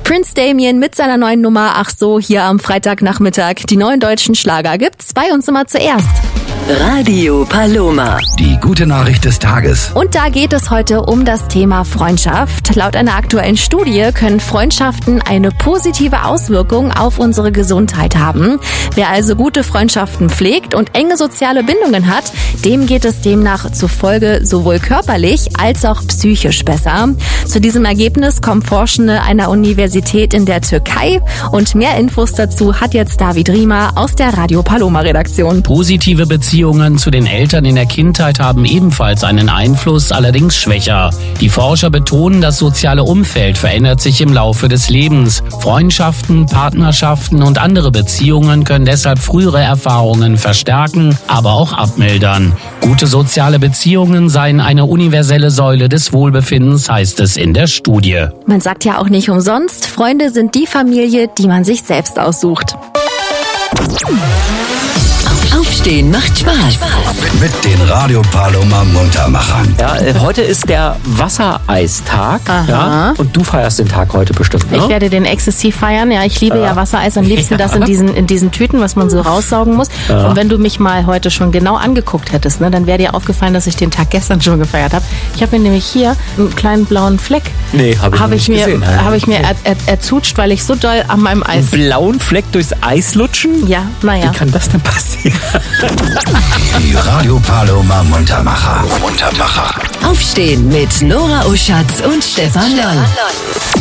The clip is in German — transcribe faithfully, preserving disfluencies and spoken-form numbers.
Prince Damien mit seiner neuen Nummer Ach so hier am Freitagnachmittag. Die neuen deutschen Schlager gibt's bei uns immer zuerst. Radio Paloma. Die gute Nachricht des Tages. Und da geht es heute um das Thema Freundschaft. Laut einer aktuellen Studie können Freundschaften eine positive Auswirkung auf unsere Gesundheit haben. Wer also gute Freundschaften pflegt und enge soziale Bindungen hat, dem geht es demnach zufolge sowohl körperlich als auch psychisch besser. Zu diesem Ergebnis kommen Forschende einer Universität in der Türkei. Und mehr Infos dazu hat jetzt David Riemer aus der Radio Paloma Redaktion. Positive Beziehungen zu den Eltern in der Kindheit haben ebenfalls einen Einfluss, allerdings schwächer. Die Forscher betonen, das soziale Umfeld verändert sich im Laufe des Lebens. Freundschaften, Partnerschaften und andere Beziehungen können deshalb frühere Erfahrungen verstärken, aber auch abmildern. Gute soziale Beziehungen seien eine universelle Säule des Wohlbefindens, heißt es in der Studie. Man sagt ja auch nicht umsonst, Freunde sind die Familie, die man sich selbst aussucht. Aufstehen macht Spaß. Mit den Radio Paloma Muntermachern. Ja, äh, heute ist der Wassereistag. Ja, und du feierst den Tag heute bestimmt, ne? Ich werde den exzessiv feiern. Ja, ich liebe ja, ja Wassereis. Am liebsten ja. das in diesen, in diesen Tüten, was man so raussaugen muss. Ja. Und wenn du mich mal heute schon genau angeguckt hättest, ne, dann wäre dir aufgefallen, dass ich den Tag gestern schon gefeiert habe. Ich habe mir nämlich hier einen kleinen blauen Fleck. Nee, habe ich, hab nicht ich mir, gesehen. Habe ich mir er, er, erzutscht, weil ich so doll an meinem Eis... Einen blauen Fleck durchs Eis lutschen? Ja, naja. Wie kann das denn passieren? Die Radio Paloma Muntermacher. Muntermacher. Aufstehen mit Nora Oschatz und Stefan Loll.